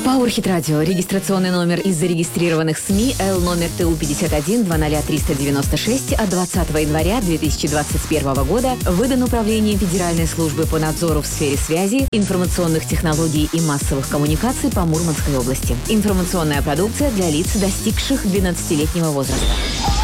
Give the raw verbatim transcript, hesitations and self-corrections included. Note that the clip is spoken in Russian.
Powerhit Radio. Регистрационный номер из зарегистрированных СМИ Л номер Т У пятьдесят один две тысячи триста девяносто шесть от двадцатого января две тысячи двадцать первого года выдан Управлением Федеральной службы по надзору в сфере связи, информационных технологий и массовых коммуникаций по Мурманской области. Информационная продукция для лиц, достигших двенадцатилетнего возраста.